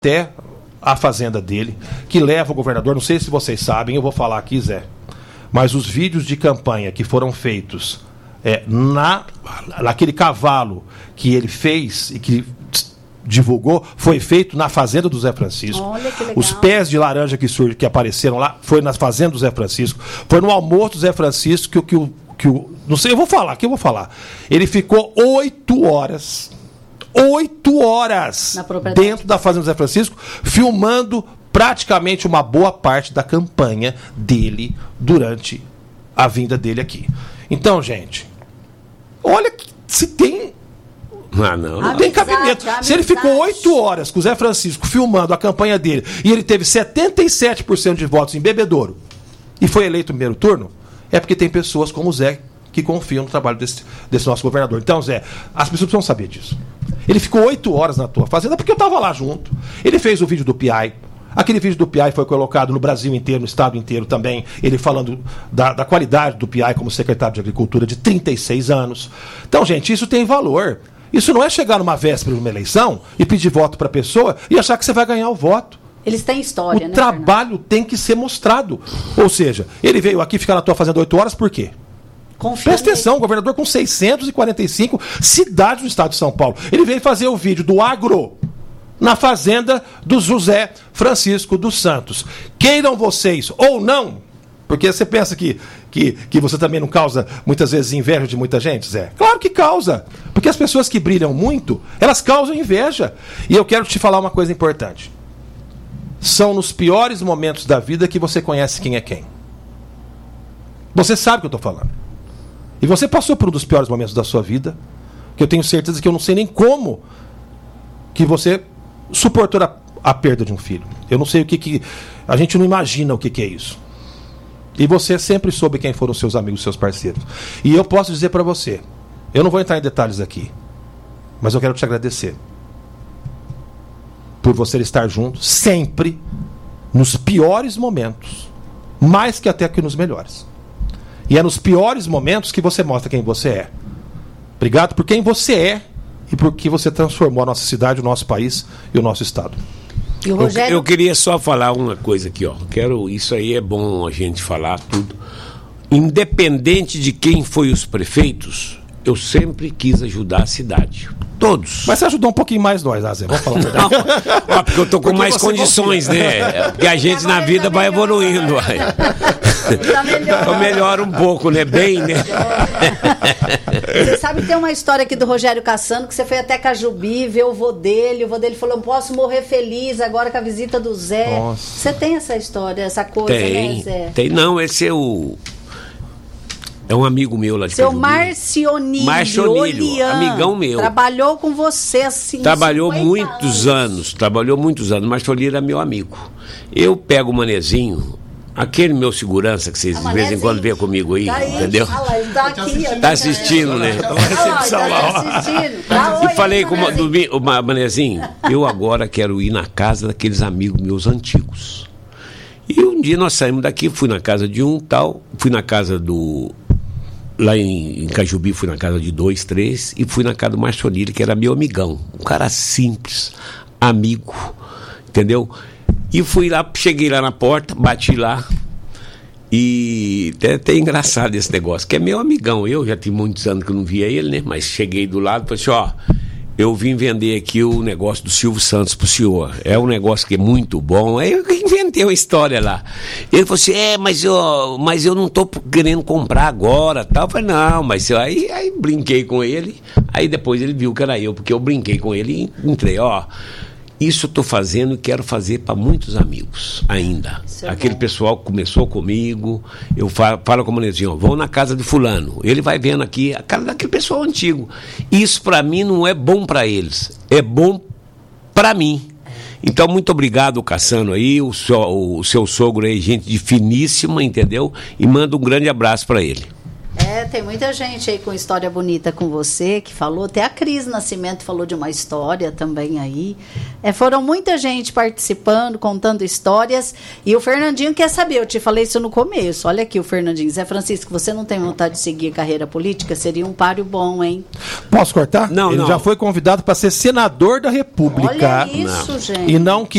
até a fazenda dele, que leva o governador, não sei se vocês sabem, eu vou falar aqui, Zé, mas os vídeos de campanha que foram feitos naquele cavalo que ele fez e que divulgou, foi feito na fazenda do Zé Francisco. Olha que legal. Os pés de laranja que apareceram lá, foi na fazenda do Zé Francisco, foi no almoço do Zé Francisco que o não sei, eu vou falar. Ele ficou 8 horas dentro da fazenda do Zé Francisco, filmando praticamente uma boa parte da campanha dele durante a vinda dele aqui. Então, gente, olha que se tem... Não tem cabimento. Se ele ficou 8 horas com o Zé Francisco filmando a campanha dele e ele teve 77% de votos em Bebedouro e foi eleito no primeiro turno, é porque tem pessoas como o Zé que confiam no trabalho desse nosso governador. Então, Zé, as pessoas precisam saber disso. Ele ficou 8 horas na tua fazenda porque eu estava lá junto. Ele fez o vídeo do PI. Aquele vídeo do PI foi colocado no Brasil inteiro, no estado inteiro também. Ele falando da qualidade do PI como secretário de Agricultura de 36 anos. Então, gente, isso tem valor. Isso não é chegar numa véspera de uma eleição e pedir voto para a pessoa e achar que você vai ganhar o voto. Eles têm história, né? O trabalho tem que ser mostrado. Ou seja, ele veio aqui ficar na tua fazenda 8 horas por quê? Presta atenção, governador com 645 cidades do estado de São Paulo. Ele veio fazer o vídeo do agro na fazenda do José Francisco dos Santos. Queiram vocês ou não, porque você pensa que você também não causa muitas vezes inveja de muita gente, Zé? Claro que causa, porque as pessoas que brilham muito, elas causam inveja. E eu quero te falar uma coisa importante. São nos piores momentos da vida que você conhece quem é quem. Você sabe o que eu estou falando. E você passou por um dos piores momentos da sua vida, que eu tenho certeza que eu não sei nem como que você suportou a perda de um filho. Eu não sei o que a gente não imagina o que é isso. E você sempre soube quem foram seus amigos, seus parceiros. E eu posso dizer para você, eu não vou entrar em detalhes aqui, mas eu quero te agradecer por você estar junto sempre nos piores momentos, mais que até que nos melhores. E é nos piores momentos que você mostra quem você é. Obrigado por quem você é e por que você transformou a nossa cidade, o nosso país e o nosso estado. E o Rogério... Eu queria só falar uma coisa aqui, ó. Isso aí é bom a gente falar tudo. Independente de quem foi os prefeitos, eu sempre quis ajudar a cidade. Todos. Mas você ajudou um pouquinho mais nós, Zé. Vamos falar a verdade. Não, porque eu tô com mais condições, né? Porque a gente na vida vai evoluindo. Então melhora um pouco, né? Bem, né? Você sabe que tem uma história aqui do Rogério Cassano, que você foi até Cajubi ver o vô dele falou, não posso morrer feliz agora com a visita do Zé. Nossa. Você tem essa história, essa coisa, né, Zé? Tem, não, esse é um amigo meu lá de Seu Marcionílio, amigão meu. Trabalhou com você assim. Trabalhou muitos anos. Marcionílio era meu amigo. Eu pego o manezinho, aquele meu segurança que vocês de vez em quando vê comigo aí, entendeu? Ele tá aqui. Tá assistindo, né? E falei com o manezinho, eu agora quero ir na casa daqueles amigos meus antigos. E um dia nós saímos daqui, fui na casa de um tal, fui na casa do... Lá em Cajubi, fui na casa de 2, 3, e fui na casa do Marcionílio, que era meu amigão. Um cara simples, amigo, entendeu? E fui lá, cheguei lá na porta, bati lá, e até engraçado esse negócio, que é meu amigão. Eu já tinha muitos anos que eu não via ele, né? Mas cheguei do lado e falei assim, eu vim vender aqui o negócio do Silvio Santos pro senhor. É um negócio que é muito bom. Aí eu inventei uma história lá. Ele falou assim, mas eu não tô querendo comprar agora, tal. Eu falei, não, mas aí brinquei com ele. Aí depois ele viu que era eu, porque eu brinquei com ele e entrei, isso eu estou fazendo e quero fazer para muitos amigos ainda. Aquele pessoal que começou comigo, eu falo com o manezinho, vão na casa de fulano. Ele vai vendo aqui a cara daquele pessoal antigo. Isso para mim não é bom para eles, é bom para mim. Então, muito obrigado, Cassano, aí, o seu sogro aí, gente de finíssima, entendeu? E manda um grande abraço para ele. tem muita gente aí com história bonita com você, que falou, até a Cris Nascimento falou de uma história também aí. Foram muita gente participando, contando histórias, e o Fernandinho quer saber, eu te falei isso no começo, olha aqui o Fernandinho, Zé Francisco, você não tem vontade de seguir carreira política? Seria um páreo bom, hein? Posso cortar? Não, Ele já foi convidado para ser senador da República. Olha isso, gente. E não quis